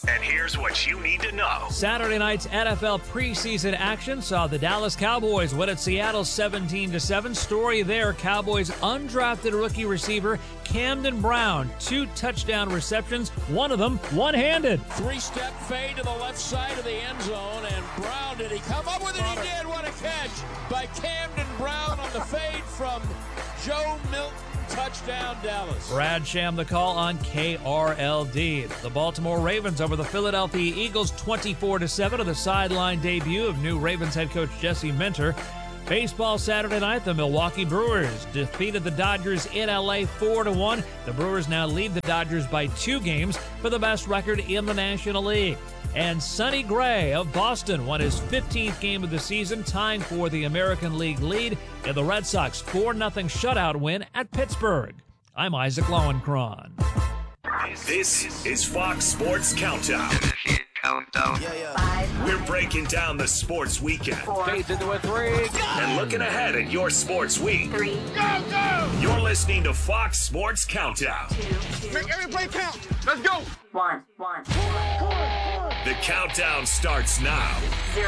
And here's what you need to know. Saturday night's NFL preseason action saw the Dallas Cowboys win at Seattle 17-7. Story there, Cowboys undrafted rookie receiver Camden Brown, 2 touchdown receptions, one of them one-handed. 3-step fade to the left side of the end zone, and Brown, did he come up with it? He did. What a catch by Camden Brown on the fade from Joe Milton. Touchdown, Dallas. Brad Sham the call on KRLD. The Baltimore Ravens over the Philadelphia Eagles 24-7 of the sideline debut of new Ravens head coach Jesse Minter. Baseball Saturday night, the Milwaukee Brewers defeated the Dodgers in LA 4-1. The Brewers now lead the Dodgers by 2 games for the best record in the National League. And Sonny Gray of Boston won his 15th game of the season, tying for the American League lead in the Red Sox 4-0 shutout win at Pittsburgh. I'm Isaac Lowenkron. This is Fox Sports Countdown. We're breaking down the sports weekend. 4, fades into a 3, and looking ahead at your sports week. 3, go! You're listening to Fox Sports Countdown. 2, Make every play count. Let's go. 1. The countdown starts now. 0.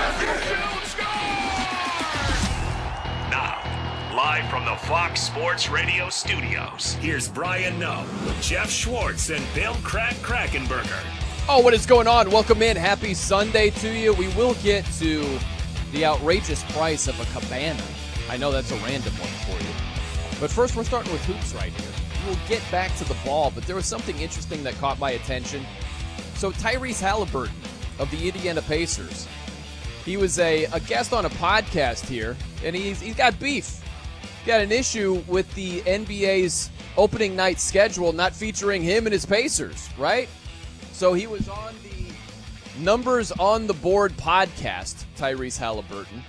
Now, live from the Fox Sports Radio studios, here's Brian Noe, Jeff Schwartz, and Bill Krakenberger. Oh, what is going on? Welcome in. Happy Sunday to you. We will get to the outrageous price of a cabana. I know that's a random one for you. But first, we're starting with hoops right here. We'll get back to the ball, but there was something interesting that caught my attention. So Tyrese Halliburton of the Indiana Pacers, he was a guest on a podcast here, and he's got beef. He's got an issue with the NBA's opening night schedule not featuring him and his Pacers, right? So he was on the Numbers on the Board podcast, Tyrese Halliburton,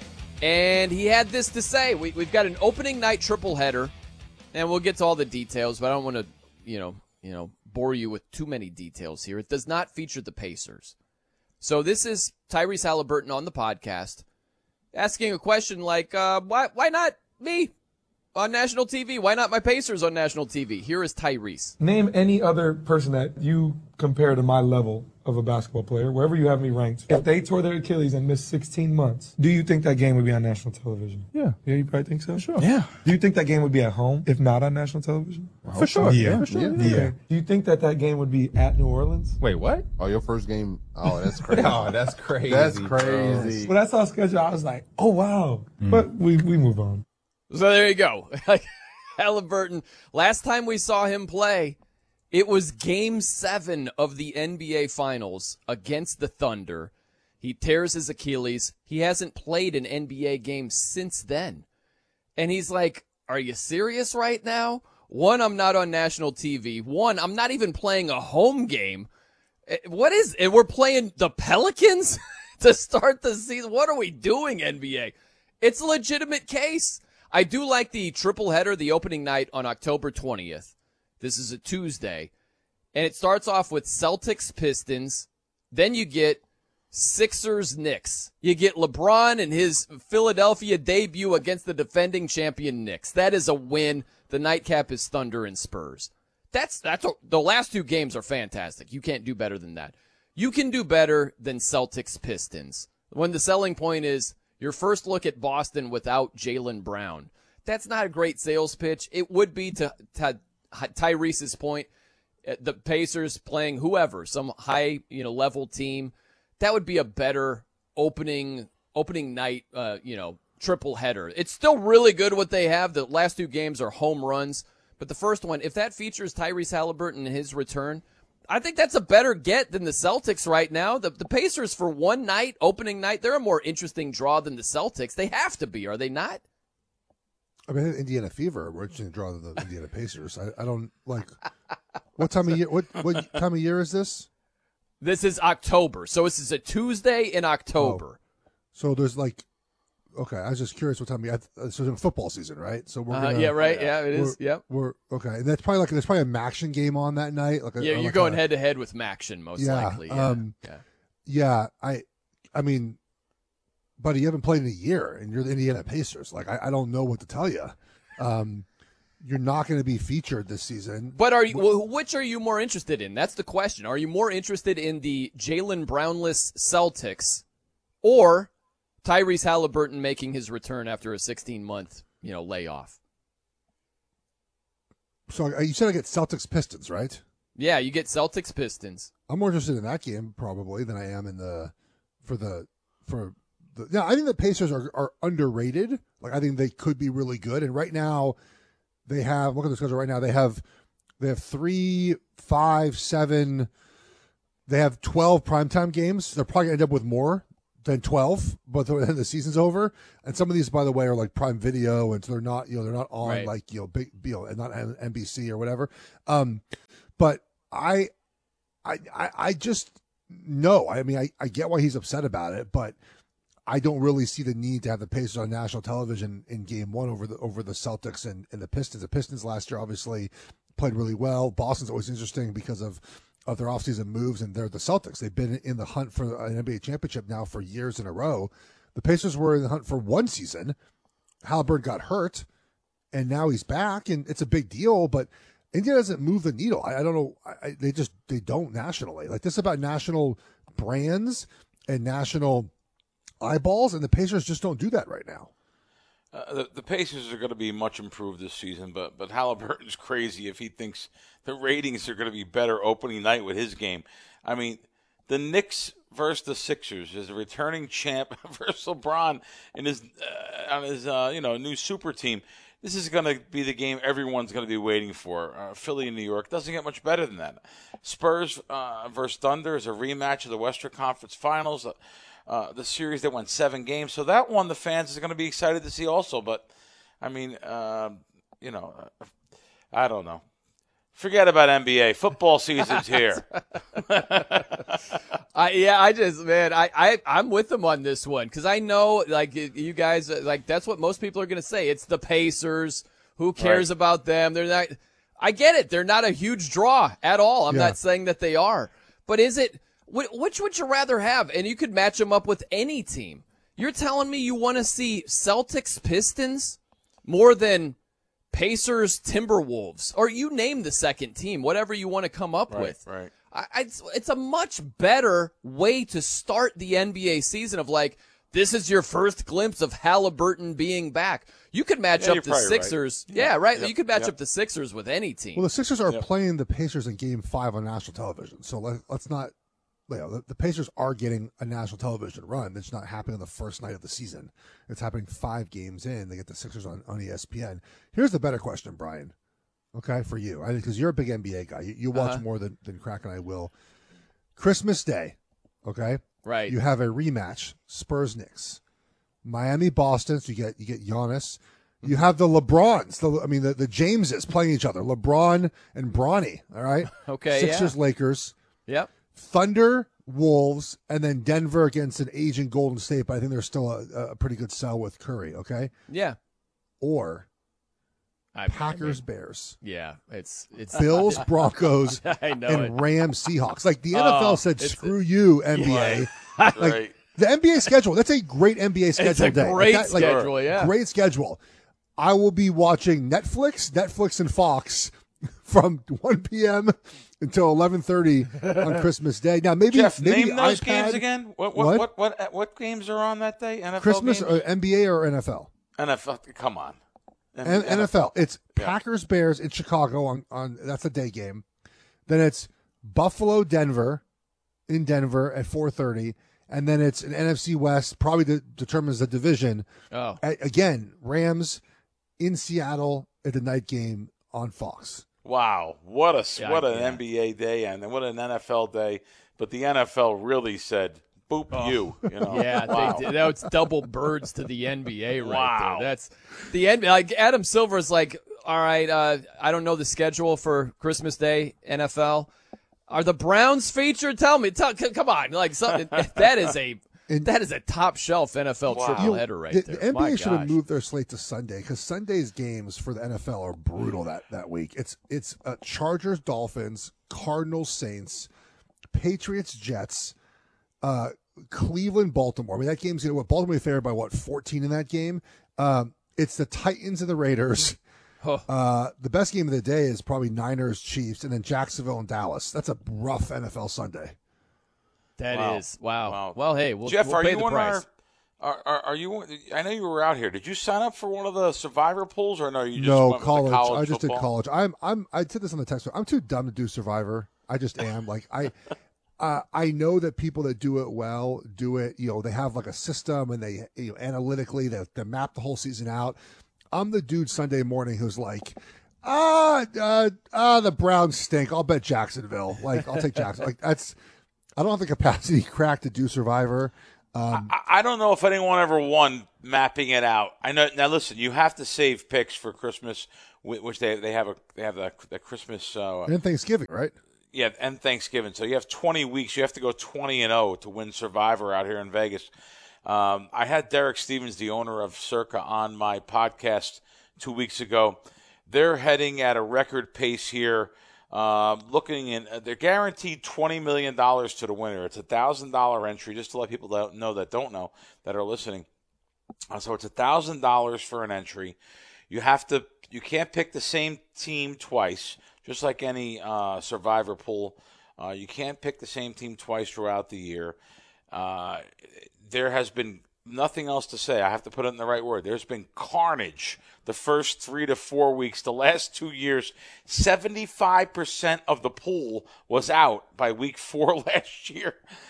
and he had this to say. We've got an opening night triple header, and we'll get to all the details, but I don't want to, you know, bore you with too many details here. It does not feature the Pacers. So this is Tyrese Halliburton on the podcast asking a question like, why not me on national TV? Why not my Pacers on national TV? Here is Tyrese. Name any other person that you compare to my level of a basketball player, wherever you have me ranked. If they tore their Achilles and missed 16 months, do you think that game would be on national television? Yeah, you probably think so? Sure. Yeah. Do you think that game would be at home if not on national television? For sure. Yeah. For sure. Yeah. Okay. Do you think that game would be at New Orleans? Wait, what? Oh, your first game? Oh, that's crazy. Oh, that's crazy. That's crazy. When I saw a schedule, I was like, oh, wow. But we move on. So there you go. Halliburton, last time we saw him play, it was Game 7 of the NBA Finals against the Thunder. He tears his Achilles. He hasn't played an NBA game since then. And he's like, are you serious right now? 1, I'm not on national TV. 1, I'm not even playing a home game. What is it? We're playing the Pelicans to start the season. What are we doing, NBA? It's a legitimate case. I do like the triple header, the opening night on October 20th. This is a Tuesday. And it starts off with Celtics Pistons. Then you get Sixers Knicks. You get LeBron and his Philadelphia debut against the defending champion Knicks. That is a win. The nightcap is Thunder and Spurs. The last 2 games are fantastic. You can't do better than that. You can do better than Celtics Pistons. When the selling point is your first look at Boston without Jaylen Brown. That's not a great sales pitch. It would be to Tyrese's point, the Pacers playing whoever, some high, level team. That would be a better opening night, triple header. It's still really good what they have. The last 2 games are home runs, but the first one, if that features Tyrese Halliburton and his return, I think that's a better get than the Celtics right now. The Pacers for one night, opening night, they're a more interesting draw than the Celtics. They have to be, are they not? I mean, Indiana Fever, we're interesting to draw the Indiana Pacers. I don't like. What time of year? What time of year is this? This is October, so this is a Tuesday in October. Oh. So there's okay. I was just curious what time. So it's in football season, right? So we're yeah, right. Yeah, it is. Yep. We're okay, and that's probably there's probably a Maction game on that night. You're going head to head with Maction most likely. Yeah. I mean. Buddy, you haven't played in a year, and you're the Indiana Pacers. I don't know what to tell you. you're not going to be featured this season. But which are you more interested in? That's the question. Are you more interested in the Jaylen Brownless Celtics or Tyrese Halliburton making his return after a 16-month, layoff? So you said I get Celtics Pistons, right? Yeah, you get Celtics Pistons. I'm more interested in that game probably than I am in I think the Pacers are underrated. Like, I think they could be really good. And right now they have, look at the schedule right now. They have 3, 5, 7. They have 12 primetime games. They're probably going to end up with more than 12, but then the season's over. And some of these, by the way, are like Prime Video, and so they're not, they're not on right. like, big, and not NBC or whatever. But I just no. I mean, I get why he's upset about it, but I don't really see the need to have the Pacers on national television in Game 1 over the Celtics and the Pistons. The Pistons last year obviously played really well. Boston's always interesting because of their offseason moves, and they're the Celtics. They've been in the hunt for an NBA championship now for years in a row. The Pacers were in the hunt for one season. Halliburton got hurt, and now he's back, and it's a big deal, but India doesn't move the needle. I don't know. They don't nationally. Like, this is about national brands and national eyeballs, and the Pacers just don't do that right now. The Pacers are going to be much improved this season, but Halliburton's crazy if he thinks the ratings are going to be better opening night with his game. I mean, the Knicks versus the Sixers is a returning champ versus LeBron in on his new super team. This is going to be the game everyone's going to be waiting for. Philly and New York doesn't get much better than that. Spurs versus Thunder is a rematch of the Western Conference Finals. The series that went 7 games. So that one the fans are going to be excited to see also. But, I mean, I don't know. Forget about NBA. Football season's here. I'm with them on this one because I know, like, you guys, like, that's what most people are going to say. It's the Pacers. Who cares about them? They're not. I get it. They're not a huge draw at all. I'm not saying that they are. But is it? Which would you rather have? And you could match them up with any team. You're telling me you want to see Celtics Pistons more than Pacers Timberwolves, or you name the second team, whatever you want to come up with. Right. It's a much better way to start the NBA season of, like, this is your first glimpse of Halliburton being back. You could match up the Sixers. Right. Yeah, right. Yep. You could match up the Sixers with any team. Well, the Sixers are playing the Pacers in Game 5 on national television, so let's not. The Pacers are getting a national television run. It's not happening on the first night of the season. It's happening 5 games in. They get the Sixers on ESPN. Here's the better question, Brian. Okay, for you. I think because you're a big NBA guy. You watch more than Crack and I will. Christmas Day, okay? Right. You have a rematch, Spurs-Knicks. Miami-Boston, so you get Giannis. You have the LeBrons, the Jameses playing each other. LeBron and Bronny, all right? Okay, Sixers-Lakers. Yep. Thunder, Wolves, and then Denver against an aging Golden State, but I think there's still a pretty good sell with Curry, okay? Yeah. Or Packers, Bears. Yeah, it's Bills, Broncos, I know and Rams, Seahawks. Like, the NFL said, screw you, NBA. Like, the NBA schedule, that's a great NBA schedule it's a day. Great schedule, yeah. Great schedule. I will be watching Netflix and Fox from 1 p.m. until 11:30 on Christmas Day. Now, maybe Jeff, maybe name those iPad, games again. What games are on that day? NFL Christmas games? Or NBA or NFL? NFL. Come on. NFL. It's Packers Bears in Chicago on that's a day game. Then it's Buffalo Denver in Denver at 4:30, and then it's an NFC West probably determines the division. Oh, again, Rams in Seattle at the night game on Fox. Wow, what an NBA day and what an NFL day! But the NFL really said, "Boop you." Yeah, wow. They did. That's double birds to the NBA right there. That's the NBA. Like, Adam Silver's like, all right, I don't know the schedule for Christmas Day NFL. Are the Browns featured? Tell me. Come on, like something that is a top shelf NFL triple header right there. The NBA should have moved their slate to Sunday because Sunday's games for the NFL are brutal that week. It's Chargers, Dolphins, Cardinals, Saints, Patriots, Jets, Cleveland, Baltimore. I mean, that game's Baltimore favored by 14 in that game. It's the Titans and the Raiders. The best game of the day is probably Niners, Chiefs, and then Jacksonville and Dallas. That's a rough NFL Sunday. That is. Wow. Well, hey, Jeff, we'll are pay you the on price. Are you? I know you were out here. Did you sign up for one of the Survivor pools, or no? You just No, went with the college. college I just football? did college. I said this on the text. I'm too dumb to do Survivor. I just am. Like I know that people that do it well do it. You know, they have like a system, and they analytically they map the whole season out. I'm the dude Sunday morning who's like, the Browns stink. I'll bet Jacksonville. Like, I'll take Jacksonville. Like, I don't have the capacity crack to do Survivor. I don't know if anyone ever won mapping it out. I know. Now, listen, you have to save picks for Christmas, which they have the Christmas and Thanksgiving, right? Yeah, and Thanksgiving. So you have 20 weeks. You have to go 20-0 to win Survivor out here in Vegas. I had Derek Stevens, the owner of Circa, on my podcast 2 weeks ago. They're heading at a record pace here. They're guaranteed $20 million to the winner. It's a $1,000 entry, just to let people that don't know that are listening. So it's $1,000 for an entry. You can't pick the same team twice, just like any Survivor pool. You can't pick the same team twice throughout the year. There has been nothing else to say. I have to put it in the right word. There's been carnage the first 3 to 4 weeks. The last 2 years, 75% of the pool was out by week 4 last year.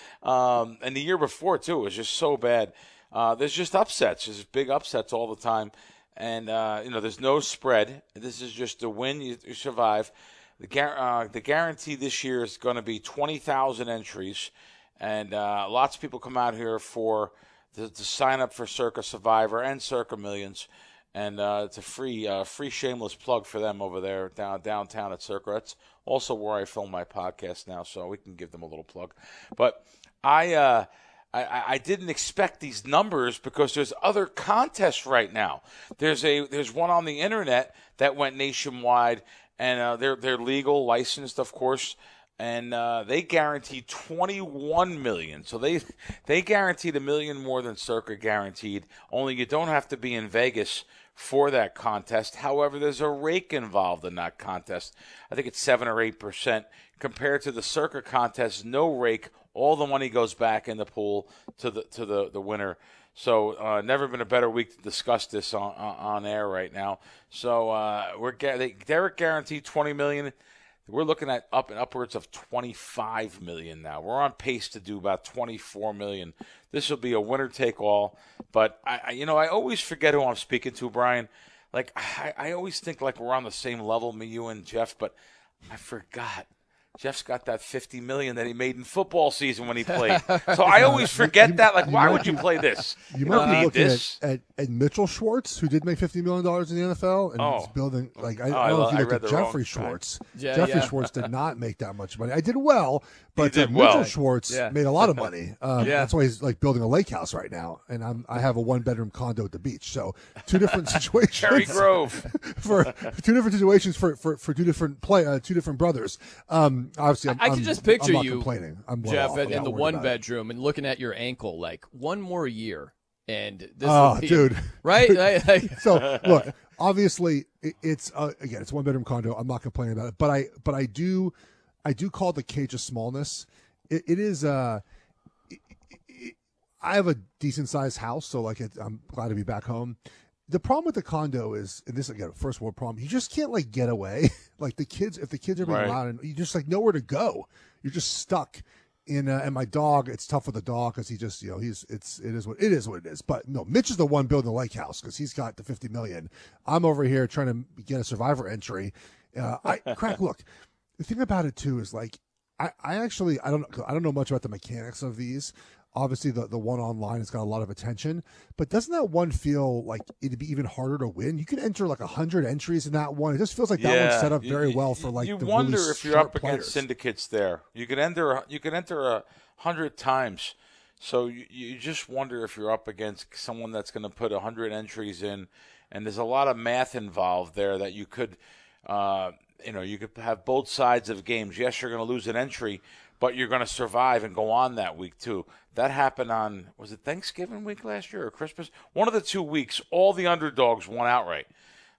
And the year before, too, it was just so bad. There's just upsets. There's big upsets all the time. And, there's no spread. This is just a win, you survive. The guarantee this year is going to be 20,000 entries. And lots of people come out here to sign up for Circa Survivor and Circa Millions. And it's a free shameless plug for them over there downtown at Circa. That's also where I film my podcast now, so we can give them a little plug. But I didn't expect these numbers because there's other contests right now. There's one on the internet that went nationwide, and they're legal, licensed, of course. And they guaranteed $21 million. So they guaranteed $1 million more than Circa guaranteed. Only you don't have to be in Vegas for that contest. However, there's a rake involved in that contest. I think it's 7 or 8% compared to the Circa contest. No rake. All the money goes back in the pool to the winner. So never been a better week to discuss this on air right now. So Derek guaranteed $20 million. We're looking at upwards of $25 million now. We're on pace to do about $24 million. This will be a winner take all. But I always forget who I'm speaking to, Brian. Like I always think like we're on the same level, me, you, and Jeff. But I forgot. Jeff's got that $50 million that he made in football season when he played. So I always forget that. Like, why would you play this? You might be looking at Mitchell Schwartz, who did make $50 million in the NFL, and he's building. Like, I don't know if you looked at Jeffrey Schwartz. Jeffrey Schwartz did not make that much money. I did well, but Mitchell Schwartz made a lot of money. That's why he's like building a lake house right now, and I have a 1-bedroom condo at the beach. So 2 different situations. Cherry Grove for 2 different situations for 2 different brothers. Obviously, I can just picture I'm not you, complaining. I'm Jeff, in the 1-bedroom and looking at your ankle like one more year, and this will be, dude, right? So look, obviously, it's again, it's a 1-bedroom condo. I'm not complaining about it, but I do call it the cage of smallness. It is I have a decent sized house, so like I'm glad to be back home. The problem with the condo is, and this again, first world problem, you just can't like get away. Like if the kids are being loud, and you just like nowhere to go. You're just stuck in. And my dog, it's tough with the dog because he just, it is what it is. But no, Mitch is the one building the lake house because he's got the $50 million. I'm over here trying to get a Survivor entry. Look, the thing about it too is like I don't know much about the mechanics of these. Obviously, the one online has got a lot of attention, but doesn't that one feel like it'd be even harder to win? You can enter like 100 entries in that one. It just feels like that one's set up very well for like. You the wonder really if you're up players. against syndicates there. You could enter 100 times, so you just wonder if you're up against someone that's going to put 100 entries in, and there's a lot of math involved there that you could, you could have both sides of games. Yes, you're going to lose an entry, but you're going to survive and go on that week too. That happened on, was it Thanksgiving week last year or Christmas? One of the 2 weeks, all the underdogs won outright.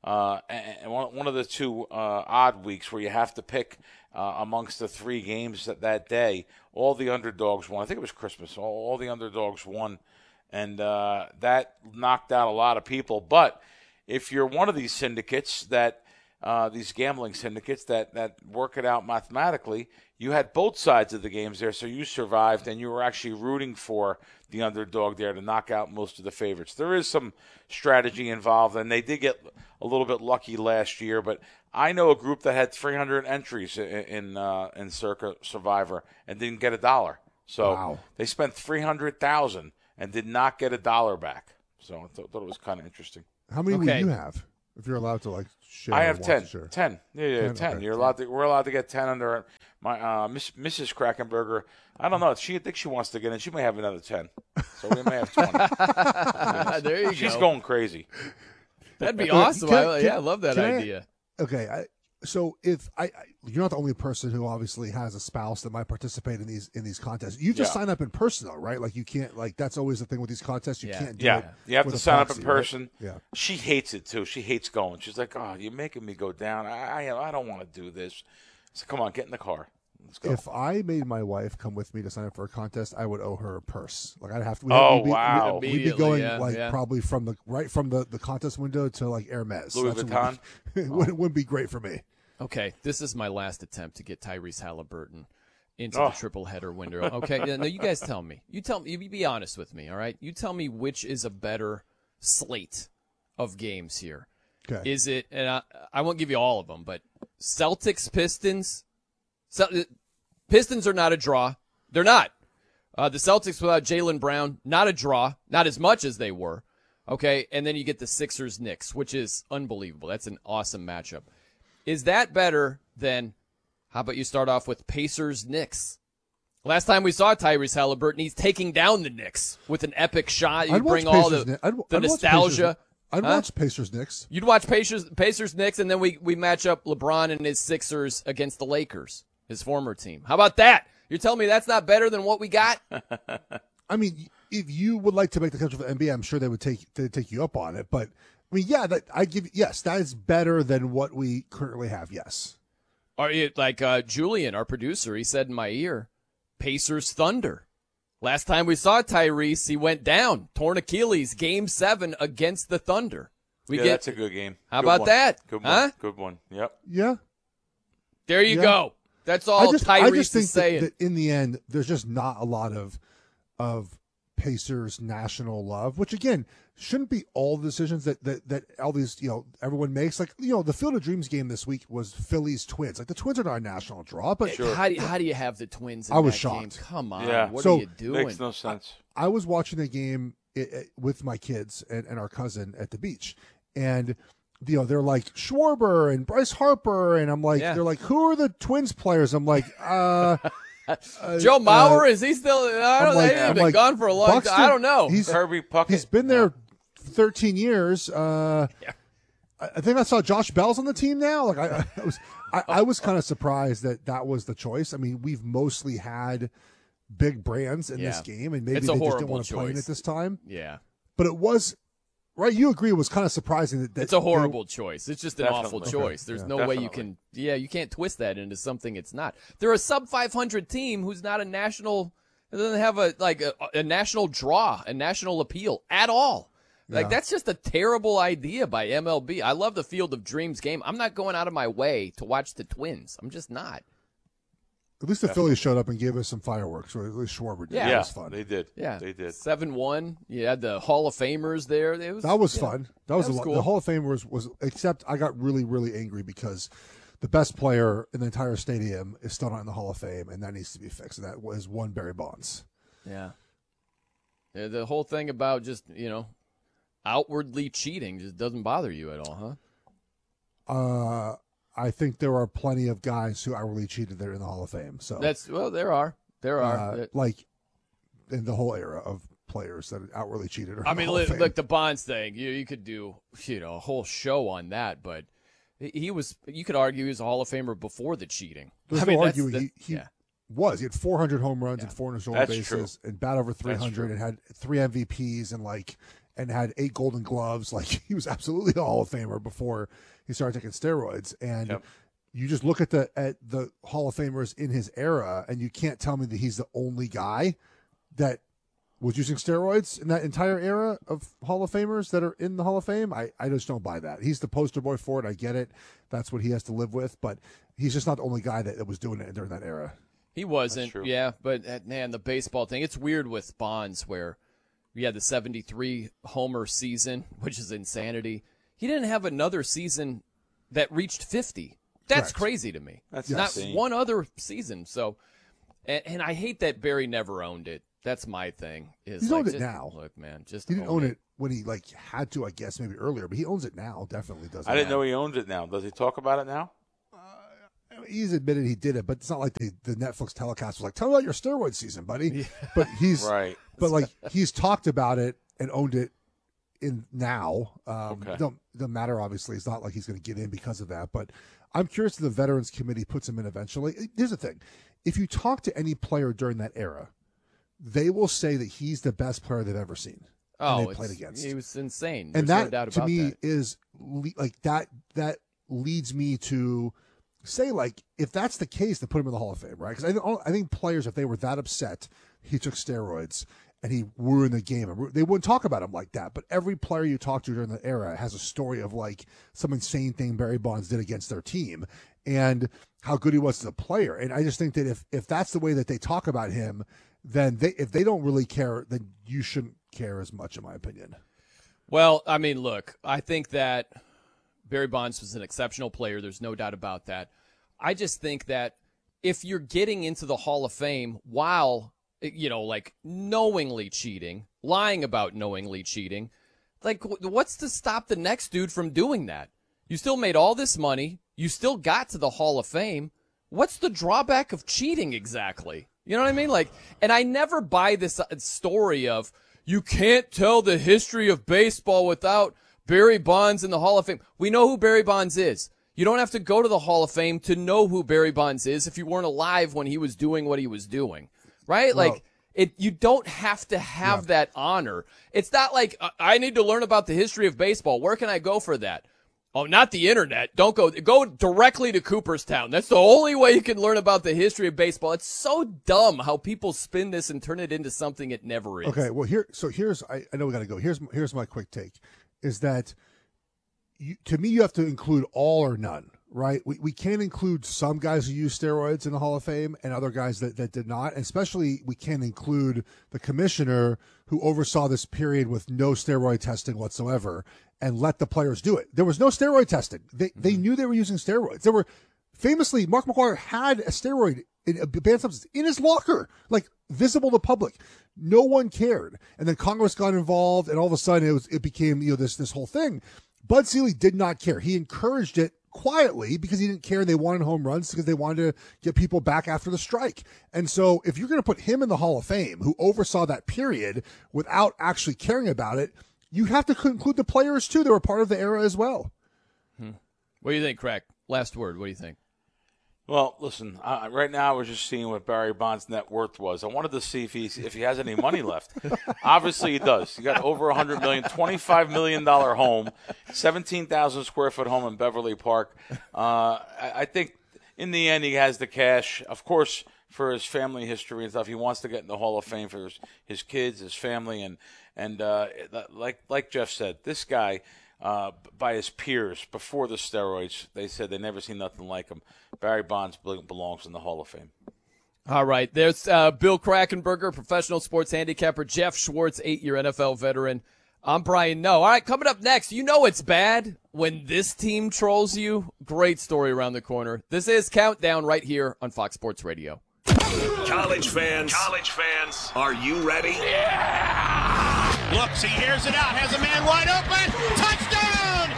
and one of the two odd weeks where you have to pick amongst the three games that day. All the underdogs won. I think it was Christmas. All the underdogs won, and that knocked out a lot of people. But if you're one of these syndicates these gambling syndicates that work it out mathematically, you had both sides of the games there, so you survived, and you were actually rooting for the underdog there to knock out most of the favorites. There is some strategy involved, and they did get a little bit lucky last year, but I know a group that had 300 entries in Circa Survivor and didn't get $1. So They spent $300,000 and did not get $1 back. So I thought it was kind of interesting. How many would you have if you're allowed to share? I have 10. 10. Yeah, 10. Okay. We're allowed to get 10 under my Mrs. Krakenberger. I don't know. I think she wants to get in. She may have another 10. So we may have 20. There you go. She's going crazy. That'd be awesome. I love that idea. So if you're not the only person who obviously has a spouse that might participate in these contests. You just sign up in person though, right? Like you can't that's always the thing with these contests. You can't do it. You have to sign up in person. Right? Yeah. She hates it too. She hates going. She's like, "Oh, you're making me go down. I don't want to do this." So come on, get in the car. Let's go. If I made my wife come with me to sign up for a contest, I would ow her a purse. Like I'd have to. Wow! We'd be going probably from the contest window to Hermes. Louis Vuitton. It wouldn't be great for me. Okay, this is my last attempt to get Tyrese Halliburton into the triple header window. Okay, no, you guys tell me. You be honest with me, all right? You tell me which is a better slate of games here. Okay. Is it, and I won't give you all of them, but Celtics, Pistons. Pistons are not a draw. They're not. The Celtics without Jaylen Brown, not a draw, not as much as they were. Okay, and then you get the Sixers, Knicks, which is unbelievable. That's an awesome matchup. Is that better than, how about you start off with Pacers, Knicks? Last time we saw Tyrese Halliburton, he's taking down the Knicks with an epic shot. You bring all the nostalgia. I'd watch Pacers, Knicks. You'd watch Pacers, Knicks, and then we match up LeBron and his Sixers against the Lakers, his former team. How about that? You're telling me that's not better than what we got? I mean, if you would like to make the country for the NBA, I'm sure they'd take you up on it. But I mean, that is better than what we currently have. Yes. Are you like Julian, our producer? He said in my ear, Pacers Thunder. Last time we saw Tyrese, he went down, torn Achilles, Game 7 against the Thunder. That's a good game. How about that? Good one. Huh? Good one. Yep. Yeah. There you go. That's all Tyrese is saying. That in the end, there's just not a lot of Pacers national love, which again shouldn't be all the decisions that all these everyone makes. Like the Field of Dreams game this week was Phillies Twins. Like the Twins are not a national draw, but how do you have the Twins? I was that shocked. Game? Come on, what are you doing? Makes no sense. I was watching the game with my kids and our cousin at the beach, and they're like Schwarber and Bryce Harper, and I'm like, they're like, who are the Twins players? I'm like, Joe Mauer, is he still? I don't know. He's been gone for a long time. I don't know. He's Herbie Puckett. He's been there 13 years. I think I saw Josh Bell's on the team now. Like I was kind of surprised that was the choice. I mean, we've mostly had big brands in this game, and maybe they just didn't want to play in it this time. Yeah, but it was. Right, you agree it was kind of surprising that it's a horrible choice. It's just an awful choice. There's no way you can you can't twist that into something it's not. They're a sub 500 team who's not a national, doesn't have a national draw, a national appeal at all. Like that's just a terrible idea by MLB. I love the Field of Dreams game. I'm not going out of my way to watch the Twins. I'm just not. At least the Phillies showed up and gave us some fireworks, or at least Schwarber did. Yeah, that was fun. They did. Yeah, they did. 7-1. You had the Hall of Famers there. That was fun. That was cool. The Hall of Famers was, except I got really, really angry because the best player in the entire stadium is still not in the Hall of Fame, and that needs to be fixed. And that was one Barry Bonds. Yeah. The whole thing about just outwardly cheating just doesn't bother you at all, huh? I think there are plenty of guys who outwardly cheated that are in the Hall of Fame. So there are. Like in the whole era of players that outwardly cheated. I mean, look, the Bonds thing. You could do a whole show on that, but he was. You could argue he was a Hall of Famer before the cheating. There's no arguing he was. He had 400 home runs and 400 stolen bases and bat over 300 and had 3 MVPs and and had 8 Golden Gloves. Like, he was absolutely a Hall of Famer before he started taking steroids. And you just look at the Hall of Famers in his era, and you can't tell me that he's the only guy that was using steroids in that entire era of Hall of Famers that are in the Hall of Fame. I just don't buy that. He's the poster boy for it. I get it. That's what he has to live with. But he's just not the only guy that was doing it during that era. He wasn't, yeah. But, man, the baseball thing, it's weird with Bonds where we had the 73 homer season, which is insanity. He didn't have another season that reached 50. That's crazy to me. That's not insane. one other season. So, and I hate that Barry never owned it. That's my thing. He's owned it now. Look, man, he didn't own it when he had to, I guess, maybe earlier, but he owns it now. Definitely does. I didn't know he owned it now. Does he talk about it now? He's admitted he did it, but it's not like the Netflix telecast was like, "Tell me about your steroid season, buddy." Yeah. But he's right. But like he's talked about it and owned it in now. Don't matter. Obviously, it's not like he's going to get in because of that. But I'm curious if the Veterans Committee puts him in eventually. Here's the thing: if you talk to any player during that era, they will say that he's the best player they've ever seen. They played against. He was insane. And There's that, no doubt to about me, that. is like that leads me to say, like, if that's the case, to put him in the Hall of Fame, right? Because I think players, if they were that upset he took steroids and he ruined the game, they wouldn't talk about him like that. But every player you talk to during the era has a story of, like, some insane thing Barry Bonds did against their team and how good he was as a player. And I just think that if that's the way that they talk about him, then if they don't really care, then you shouldn't care as much, in my opinion. Well, I mean, look, I think that Barry Bonds was an exceptional player. There's no doubt about that. I just think that if you're getting into the Hall of Fame while, like knowingly cheating, lying about knowingly cheating, like what's to stop the next dude from doing that? You still made all this money. You still got to the Hall of Fame. What's the drawback of cheating exactly? You know what I mean? Like, and I never buy this story of you can't tell the history of baseball without Barry Bonds in the Hall of Fame. We know who Barry Bonds is. You don't have to go to the Hall of Fame to know who Barry Bonds is if you weren't alive when he was doing what he was doing, right? Well, like, you don't have to have that honor. It's not like I need to learn about the history of baseball. Where can I go for that? Oh, not the internet. Don't go directly to Cooperstown. That's the only way you can learn about the history of baseball. It's so dumb how people spin this and turn it into something it never is. Okay, well here's I know we got to go. Here's my quick take, is that to me you have to include all or none, right? We can't include some guys who use steroids in the Hall of Fame and other guys that did not. And especially we can't include the commissioner who oversaw this period with no steroid testing whatsoever and let the players do it. There was no steroid testing. They knew they were using steroids. There were famously, Mark McGwire had a steroid in a banned substance in his locker, like visible to public. No one cared. And then Congress got involved, and all of a sudden it became this whole thing. Bud Selig did not care. He encouraged it quietly because he didn't care. They wanted home runs because they wanted to get people back after the strike. And so if you're going to put him in the Hall of Fame, who oversaw that period without actually caring about it, you have to include the players too that were part of the era as well. What do you think, Crack? Last word. What do you think? Well, listen, right now I was just seeing what Barry Bonds' net worth was. I wanted to see if he has any money left. Obviously he does. He got over $100 million, $25 million home, 17,000 square foot home in Beverly Park. I think in the end he has the cash, of course, for his family history and stuff. He wants to get in the Hall of Fame for his kids, his family, and like Jeff said, this guy. By his peers before the steroids, they said they never seen nothing like him. Barry Bonds belongs in the Hall of Fame. All right, there's Bill Krackomberger, professional sports handicapper, Jeff Schwartz, 8-year NFL veteran. I'm Brian Noe. All right, coming up next, you know it's bad when this team trolls you. Great story around the corner. This is Countdown right here on Fox Sports Radio. College fans, are you ready? Yeah! Looks, he hears it out, has a man wide open. Touchdown!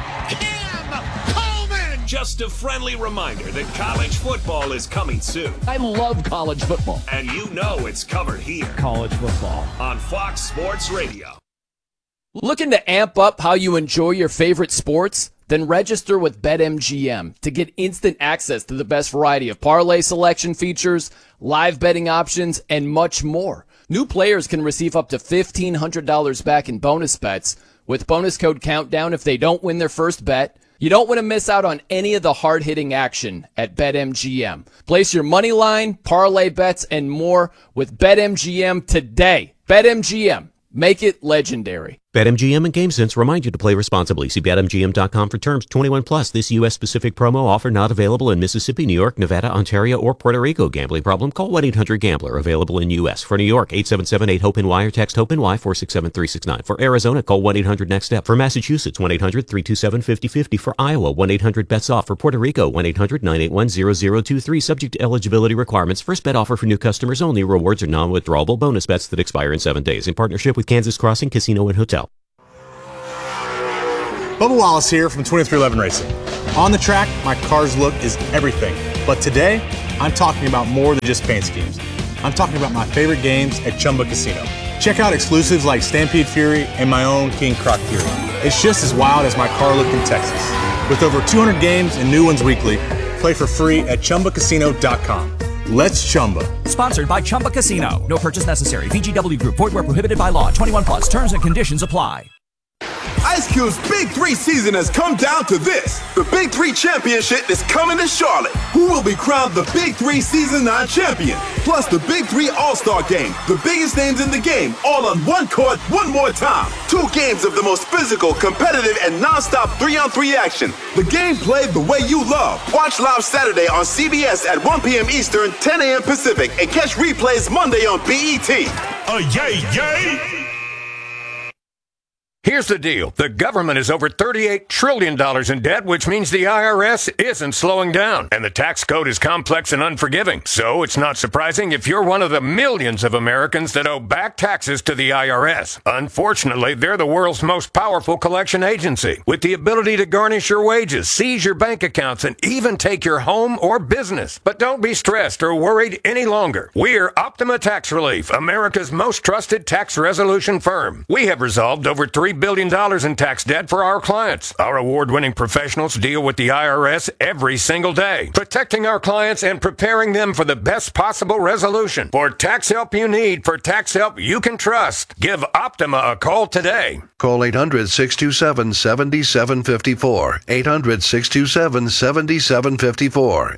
Cam Coleman! Just a friendly reminder that college football is coming soon. I love college football. And you know it's covered here. College football. On Fox Sports Radio. Looking to amp up how you enjoy your favorite sports? Then register with BetMGM to get instant access to the best variety of parlay selection features, live betting options, and much more. New players can receive up to $1,500 back in bonus bets with bonus code COUNTDOWN if they don't win their first bet. You don't want to miss out on any of the hard-hitting action at BetMGM. Place your money line, parlay bets, and more with BetMGM today. BetMGM. Make it legendary. BetMGM and GameSense remind you to play responsibly. See BetMGM.com for terms. 21 plus. This U.S.-specific promo offer not available in Mississippi, New York, Nevada, Ontario, or Puerto Rico. Gambling problem? Call 1-800-GAMBLER. Available in U.S. For New York, 877-8-HOPE-NY or text HOPE-NY 467-369. For Arizona, call 1-800-NEXT-STEP. For Massachusetts, 1-800-327-5050. For Iowa, 1-800-BETS-OFF. For Puerto Rico, 1-800-981-0023. Subject to eligibility requirements. First bet offer for new customers only. Rewards are non-withdrawable bonus bets that expire in 7 days. In partnership with Kansas Crossing Casino and Hotel. Bubba Wallace here from 2311 Racing. On the track, my car's look is everything. But today, I'm talking about more than just paint schemes. I'm talking about my favorite games at Chumba Casino. Check out exclusives like Stampede Fury and my own King Croc Fury. It's just as wild as my car look in Texas. With over 200 games and new ones weekly, play for free at ChumbaCasino.com. Let's Chumba. Sponsored by Chumba Casino. No purchase necessary. VGW Group. Void where prohibited by law. 21 plus. Terms and conditions apply. Ice Cube's Big 3 season has come down to this. The Big 3 Championship is coming to Charlotte. Who will be crowned the Big 3 Season 9 champion? Plus the Big 3 All-Star Game. The biggest names in the game, all on one court, one more time. 2 games of the most physical, competitive, and non-stop 3-on-3 action. The game played the way you love. Watch live Saturday on CBS at 1 p.m. Eastern, 10 a.m. Pacific, and catch replays Monday on BET. Yay, yay! Here's the deal. The government is over $38 trillion in debt, which means the IRS isn't slowing down. And the tax code is complex and unforgiving. So it's not surprising if you're one of the millions of Americans that owe back taxes to the IRS. Unfortunately, they're the world's most powerful collection agency, with the ability to garnish your wages, seize your bank accounts, and even take your home or business. But don't be stressed or worried any longer. We're Optima Tax Relief, America's most trusted tax resolution firm. We have resolved over $3 billion in tax debt for our clients. Our award-winning professionals deal with the IRS every single day, protecting our clients and preparing them for the best possible resolution. For tax help you need, for tax help you can trust, give Optima a call today. Call 800-627-7754. 800-627-7754.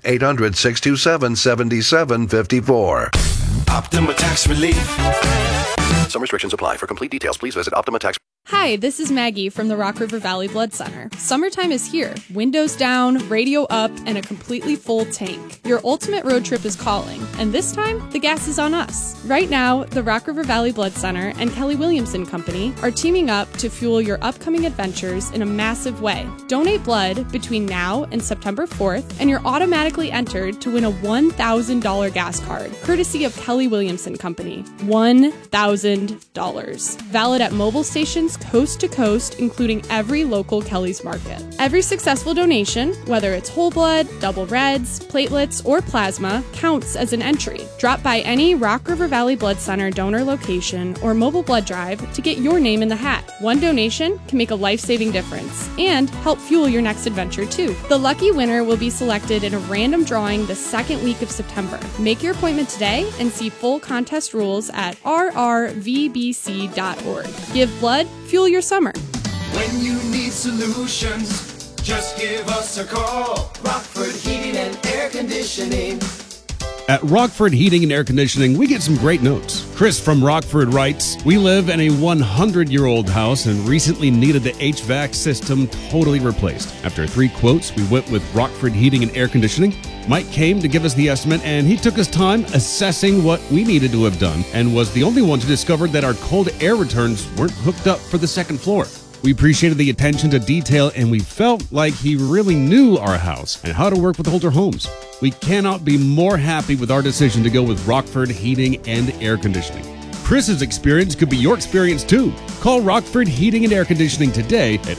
800-627-7754. Optima Tax Relief. Some restrictions apply. For complete details, please visit Optima Tax. Hi, this is Maggie from the Rock River Valley Blood Center. Summertime is here. Windows down, radio up, and a completely full tank. Your ultimate road trip is calling, and this time, the gas is on us. Right now, the Rock River Valley Blood Center and Kelly Williamson Company are teaming up to fuel your upcoming adventures in a massive way. Donate blood between now and September 4th, and you're automatically entered to win a $1,000 gas card, courtesy of Kelly Williamson Company. $1,000. Valid at mobile stations coast to coast, including every local Kelly's Market. Every successful donation, whether it's whole blood, double reds, platelets, or plasma, counts as an entry. Drop by any Rock River Valley Blood Center donor location or mobile blood drive to get your name in the hat. One donation can make a life-saving difference and help fuel your next adventure too. The lucky winner will be selected in a random drawing the second week of September. Make your appointment today and see full contest rules at rrvbc.org. Give blood, fuel your summer. When you need solutions, just give us a call. Rockford Heating and Air Conditioning. At Rockford Heating and Air Conditioning, we get some great notes. Chris from Rockford writes, "We live in a 100-year-old house and recently needed the HVAC system totally replaced. After 3 quotes, we went with Rockford Heating and Air Conditioning. Mike came to give us the estimate, and he took his time assessing what we needed to have done and was the only one to discover that our cold air returns weren't hooked up for the second floor. We appreciated the attention to detail, and we felt like he really knew our house and how to work with older homes. We cannot be more happy with our decision to go with Rockford Heating and Air Conditioning. Chris's experience could be your experience too. Call Rockford Heating and Air Conditioning today at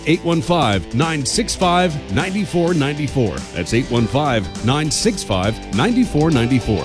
815-965-9494. That's 815-965-9494.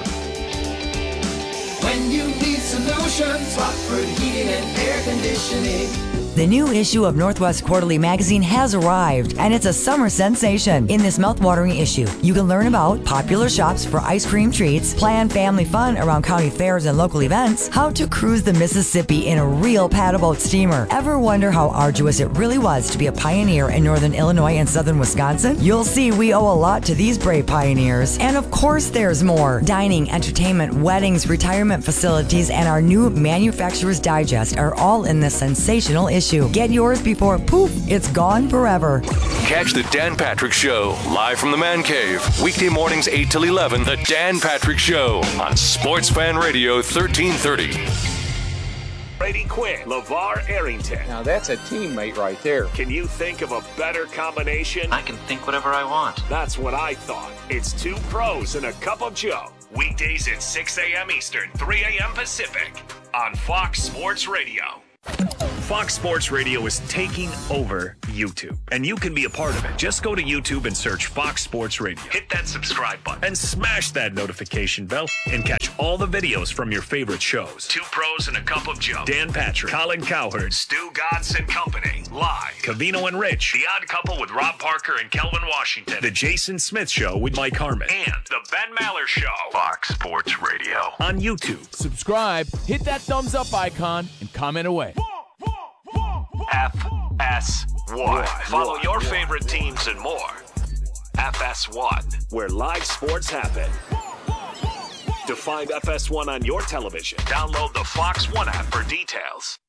When you need solutions, Rockford Heating and Air Conditioning. The new issue of Northwest Quarterly magazine has arrived, and it's a summer sensation. In this mouthwatering issue, you can learn about popular shops for ice cream treats, plan family fun around county fairs and local events, how to cruise the Mississippi in a real paddleboat steamer. Ever wonder how arduous it really was to be a pioneer in northern Illinois and southern Wisconsin? You'll see we owe a lot to these brave pioneers. And of course there's more. Dining, entertainment, weddings, retirement facilities, and our new Manufacturer's Digest are all in this sensational issue. Get yours before, poof, it's gone forever. Catch the Dan Patrick Show live from the Man Cave. Weekday mornings 8 till 11. The Dan Patrick Show on Sports Fan Radio 1330. Brady Quinn, LeVar Arrington. Now that's a teammate right there. Can you think of a better combination? I can think whatever I want. That's what I thought. It's two pros and a cup of Joe. Weekdays at 6 a.m. Eastern, 3 a.m. Pacific on Fox Sports Radio. Fox Sports Radio is taking over YouTube, and you can be a part of it. Just go to YouTube and search Fox Sports Radio. Hit that subscribe button and smash that notification bell and catch all the videos from your favorite shows. Two Pros and a Cup of Joe. Dan Patrick, Colin Cowherd, Stu Godson Company, live. Covino and Rich, The Odd Couple with Rob Parker and Kelvin Washington. The Jason Smith Show with Mike Harmon. And The Ben Maller Show. Fox Sports Radio on YouTube. Subscribe, hit that thumbs up icon, and comment away. FS1. Follow your favorite teams and more. FS1, where live sports happen. To find FS1 on your television, download the Fox One app for details.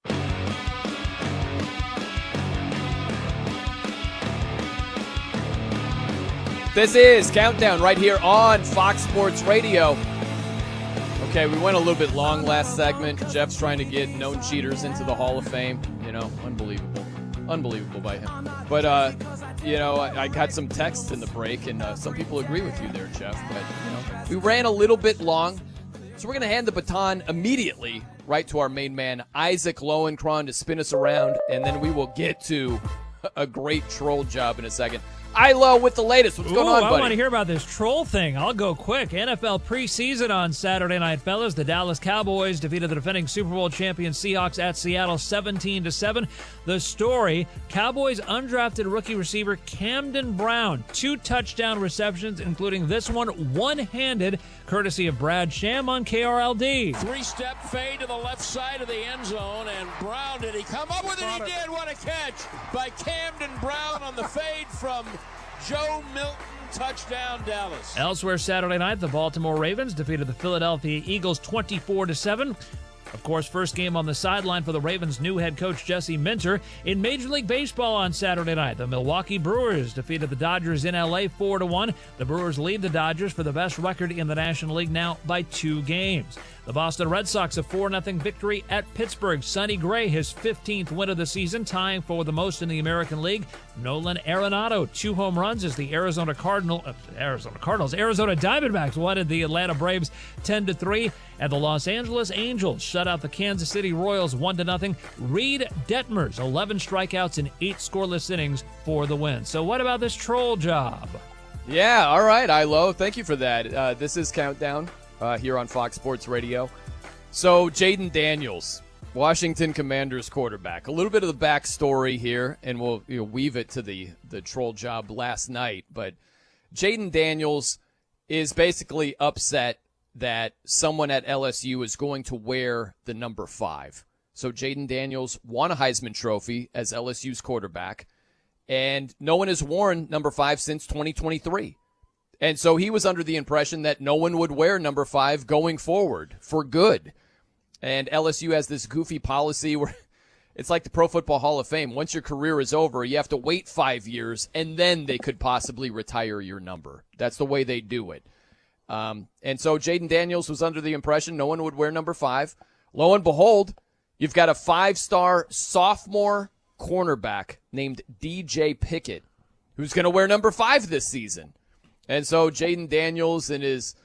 This is Countdown right here on Fox Sports Radio. Okay, we went a little bit long last segment. Jeff's trying to get known cheaters into the Hall of Fame. You know, unbelievable. Unbelievable by him. But, you know, I got some texts in the break, and some people agree with you there, Jeff. But, you know, we ran a little bit long. So we're going to hand the baton immediately right to our main man, Isaac Lowenkron, to spin us around, and then we will get to a great troll job in a second. Ilo with the latest. What's going on, buddy? I want to hear about this troll thing. I'll go quick. NFL preseason on Saturday night, fellas. The Dallas Cowboys defeated the defending Super Bowl champion Seahawks at Seattle 17-7. The story, Cowboys undrafted rookie receiver Camden Brown. 2 touchdown receptions, including this one one-handed, courtesy of Brad Sham on KRLD. 3-step fade to the left side of the end zone, and Brown, did he come up with it? He did. What a catch by Camden Brown on the fade from Joe Milton. Touchdown, Dallas. Elsewhere Saturday night, the Baltimore Ravens defeated the Philadelphia Eagles 24-7. Of course, first game on the sideline for the Ravens' new head coach Jesse Minter. In Major League Baseball on Saturday night, the Milwaukee Brewers defeated the Dodgers in L.A. 4-1. The Brewers lead the Dodgers for the best record in the National League now by 2 games. The Boston Red Sox a 4-0 victory at Pittsburgh. Sonny Gray, his 15th win of the season, tying for the most in the American League. Nolan Arenado, 2 home runs as the Arizona Diamondbacks wanted the Atlanta Braves 10-3, and the Los Angeles Angels shut out the Kansas City Royals 1-0. Reed Detmers, 11 strikeouts in 8 scoreless innings for the win. So what about this troll job? Yeah, all right, Ilo. Thank you for that. This is Countdown here on Fox Sports Radio. So Jaden Daniels, Washington Commanders quarterback. A little bit of the backstory here, and we'll weave it to the troll job last night. But Jaden Daniels is basically upset that someone at LSU is going to wear the number 5. So Jaden Daniels won a Heisman Trophy as LSU's quarterback, and no one has worn number 5 since 2023. And so he was under the impression that no one would wear number 5 going forward for good. And LSU has this goofy policy where it's like the Pro Football Hall of Fame. Once your career is over, you have to wait 5 years, and then they could possibly retire your number. That's the way they do it. And so Jaden Daniels was under the impression no one would wear number 5. Lo and behold, you've got a 5-star sophomore cornerback named DJ Pickett who's going to wear number 5 this season. And so Jaden Daniels and his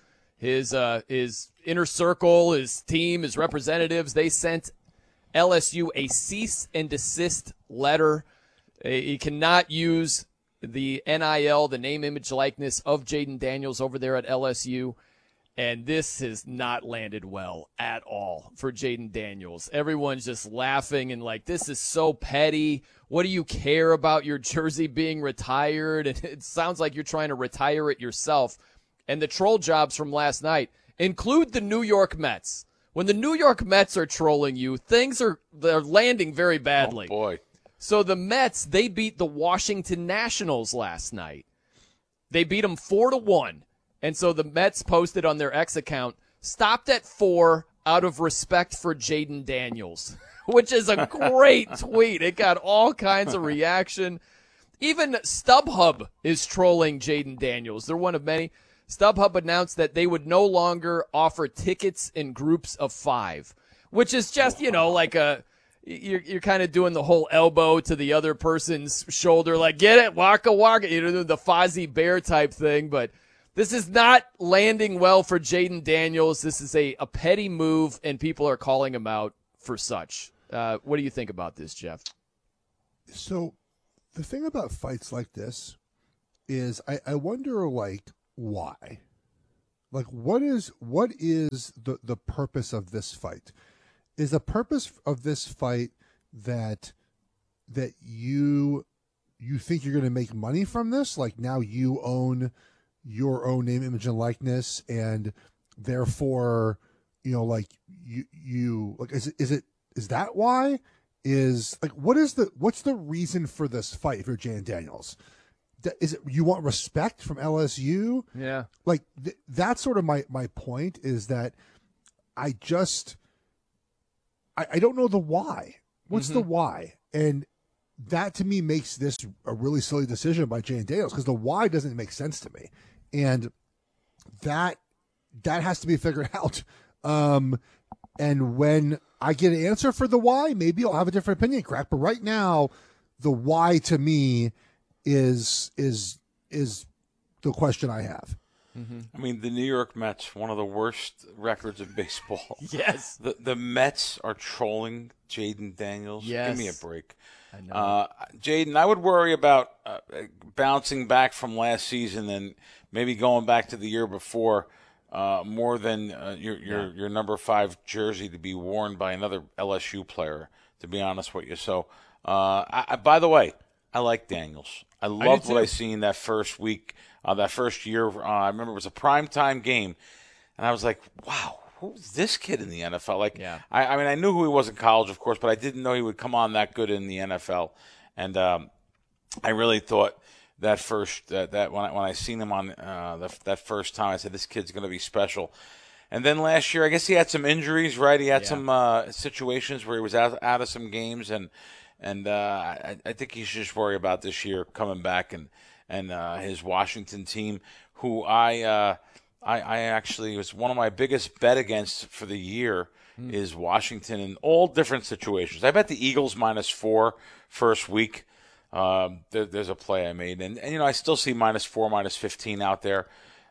inner circle, his team, his representatives, they sent LSU a cease and desist letter. He cannot use the NIL, the name, image, likeness of Jaden Daniels over there at LSU. And this has not landed well at all for Jaden Daniels. Everyone's just laughing and like, this is so petty. What do you care about your jersey being retired? And it sounds like you're trying to retire it yourself. And the troll jobs from last night include the New York Mets. When the New York Mets are trolling you, they're landing very badly. Oh, boy. So the Mets, they beat the Washington Nationals last night. They beat them 4-1. And so the Mets posted on their X account, stopped at 4 out of respect for Jaden Daniels, which is a great tweet. It got all kinds of reaction. Even StubHub is trolling Jaden Daniels. They're one of many. StubHub announced that they would no longer offer tickets in groups of 5, which is just, like you're kind of doing the whole elbow to the other person's shoulder, like, get it, waka waka, the Fozzie Bear type thing, but this is not landing well for Jaden Daniels. This is a petty move, and people are calling him out for such. What do you think about this, Jeff? So the thing about fights like this is I wonder, why? Like, what is the purpose of this fight? Is the purpose of this fight that you think you're going to make money from this? Like, now you own your own name, image, and likeness, and therefore, is that why? What's the reason for this fight if you're Jaden Daniels? Is it you want respect from LSU? Yeah. That's sort of my point, is that I don't know the why. What's the why? And that to me makes this a really silly decision by Jaden Daniels, because the why doesn't make sense to me. And that has to be figured out. And when I get an answer for the why, maybe I'll have a different opinion, Crack. But right now, the why to me is the question I have. Mm-hmm. I mean, the New York Mets, one of the worst records in baseball. Yes. The Mets are trolling Jaden Daniels. Yes. Give me a break. I know. Jaden, I would worry about bouncing back from last season and maybe going back to the year before more than your number 5 jersey to be worn by another LSU player, to be honest with you. So, by the way, I like Daniels. I loved what I seen that first week, that first year. I remember it was a primetime game, and I was like, wow, who's this kid in the NFL? I mean, I knew who he was in college, of course, but I didn't know he would come on that good in the NFL. And I really thought that first that when I seen him on that first time, I said, this kid's going to be special. And then last year, I guess he had some injuries, right? He had some situations where he was out of some games, and I think he should just worry about this year coming back and his Washington team, who I actually was one of my biggest bet against for the year is Washington in all different situations. I bet the Eagles -4 first week. There's a play I made, and I still see -4, -15 out there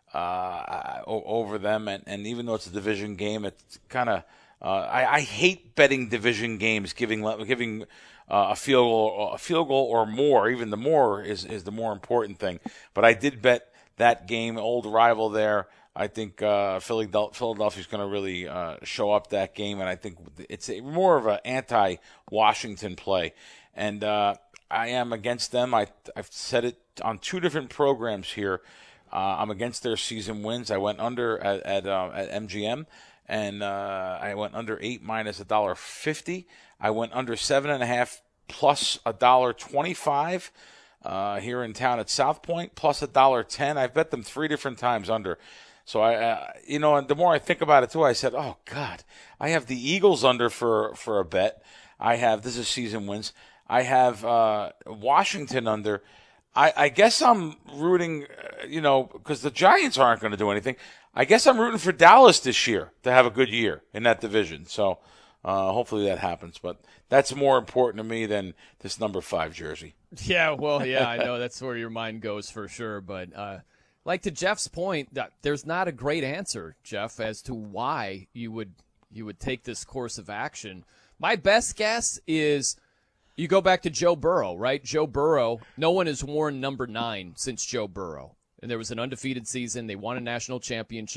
over them, and even though it's a division game, it's kind of I hate betting division games, giving a field goal or more. Even the more is the more important thing. But I did bet that game, old rival there. I think Philadelphia's going to really show up that game, and I think it's more of an anti-Washington play. And I am against them. I've said it on 2 different programs here. I'm against their season wins. I went under at MGM, and I went under 8 minus $1.50. I went under 7.5 plus $1.25 here in town at South Point, plus $1.10. I've bet them 3 different times under. So and the more I think about it too, I said, oh God, I have the Eagles under for a bet. This is season wins. I have Washington under. I guess I'm rooting, because the Giants aren't going to do anything. I guess I'm rooting for Dallas this year to have a good year in that division. So hopefully that happens. But that's more important to me than this number 5 jersey. Yeah, well, I know that's where your mind goes for sure. But like to Jeff's point, there's not a great answer, Jeff, as to why you would take this course of action. My best guess is you go back to Joe Burrow, right? Joe Burrow, no one has worn number 9 since Joe Burrow. And there was an undefeated season. They won a national championship.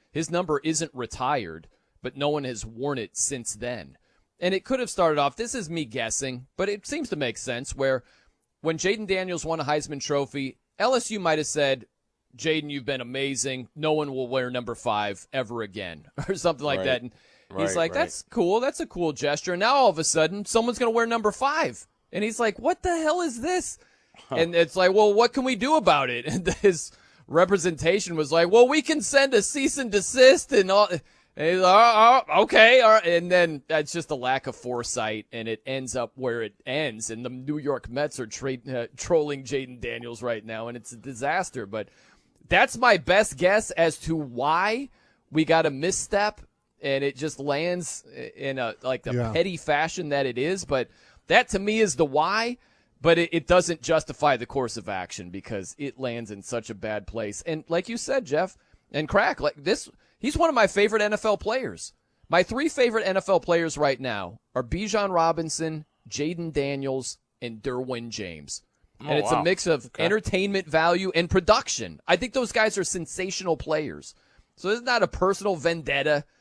his number isn't retired, but no one has worn it since then. And it could have started off, this is me guessing, but it seems to make sense, where when Jaden Daniels won a Heisman Trophy, LSU might have said, Jaden, you've been amazing. No one will wear number 5 ever again, or something like that. And he's like, that's cool. That's a cool gesture. And now all of a sudden, someone's going to wear number 5. And he's like, what the hell is this? And it's like, well, what can we do about it? And his representation was like, well, we can send a cease and desist and all. And he's like, oh, okay. All right. And then that's just a lack of foresight, and it ends up where it ends. And the New York Mets are trolling Jaden Daniels right now, and it's a disaster. But that's my best guess as to why we got a misstep, and it just lands in the petty fashion that it is. But that, to me, is the why. But it doesn't justify the course of action because it lands in such a bad place. And like you said, Jeff, and Crack, like this, he's one of my favorite NFL players. My 3 favorite NFL players right now are Bijan Robinson, Jaden Daniels, and Derwin James. And it's a mix of entertainment value and production. I think those guys are sensational players. So it's not a personal vendetta